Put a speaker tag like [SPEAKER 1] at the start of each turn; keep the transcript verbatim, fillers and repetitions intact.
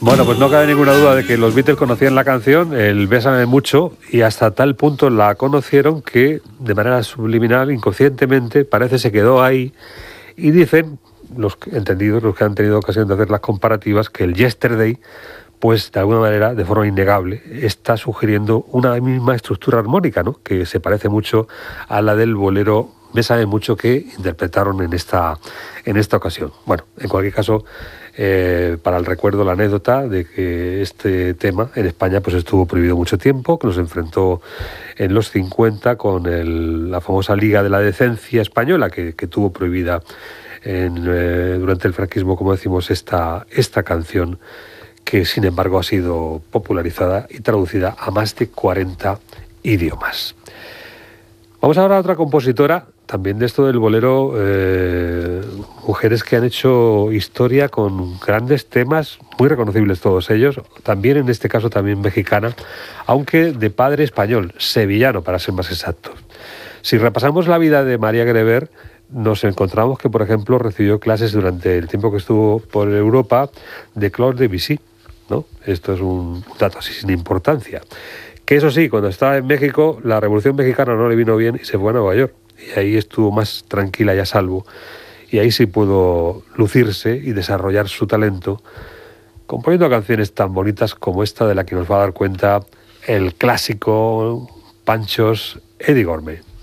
[SPEAKER 1] Bueno, pues no cabe ninguna duda de que los Beatles conocían la canción, el Bésame mucho, y hasta tal punto la conocieron que de manera subliminal, inconscientemente, parece se quedó ahí, y dicen los entendidos, los que han tenido ocasión de hacer las comparativas, que el Yesterday, pues de alguna manera, de forma innegable, está sugiriendo una misma estructura armónica, ¿no?, que se parece mucho a la del bolero Bésame mucho que interpretaron en esta, en esta ocasión. Bueno, en cualquier caso, eh, para el recuerdo, la anécdota de que este tema en España pues estuvo prohibido mucho tiempo, que nos enfrentó en los cincuenta con el, la famosa Liga de la Decencia Española, que, que tuvo prohibida en, eh, durante el franquismo, como decimos, esta, esta canción, que sin embargo ha sido popularizada y traducida a más de cuarenta idiomas. Vamos ahora a otra compositora, también de esto del bolero, eh, mujeres que han hecho historia con grandes temas, muy reconocibles todos ellos, también en este caso también mexicana, aunque de padre español, sevillano para ser más exactos. Si repasamos la vida de María Greber, nos encontramos que, por ejemplo, recibió clases durante el tiempo que estuvo por Europa de Claude Debussy, ¿no? Esto es un dato así sin importancia. Que eso sí, cuando estaba en México, la Revolución Mexicana no le vino bien y se fue a Nueva York. Y ahí estuvo más tranquila y a salvo. Y ahí sí pudo lucirse y desarrollar su talento, componiendo canciones tan bonitas como esta, de la que nos va a dar cuenta el clásico Panchos Eddie Gourmet.